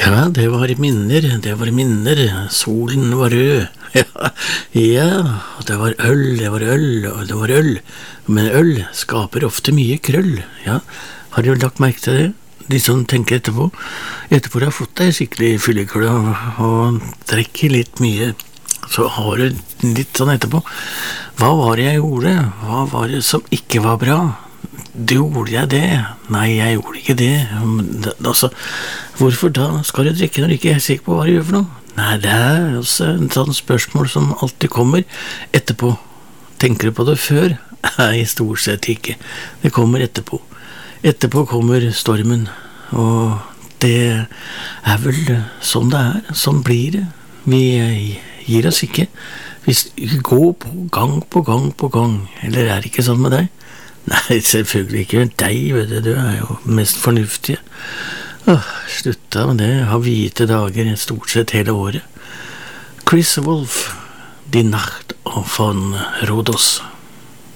Ja, det var minner, solen var rød, ja, og det var øl, og det var øl, men øl skaper ofte mye krøll, ja, har du lagt merke til det? De som tenker etterpå du har fått deg skikkelig fyllekølle og drikker litt mye, så har du litt sånn etterpå, hva var det jeg gjorde? Hva var det som ikke var bra? Gjorde jeg det? Nei, jeg gjorde ikke det. Altså, hvorfor da skal du drikke når du ikke er sikker på hva du gjør for noe? Nei, det er også en sånn spørsmål som alltid kommer etterpå. Tenker du på det før? Nei, stort sett ikke. Det kommer etterpå. Etterpå kommer stormen, og det er vel sånn det er. Sånn blir det. Vi gir oss ikke. Vi går på gang på gang på gang. Eller er det ikke sånn med deg? Nei, selvfølgelig ikke deg, vet du er jo mest fornuftig. Slutta med det, har hvite dager stort sett hele året. Chris Wolf, Die Nacht von Rhodos.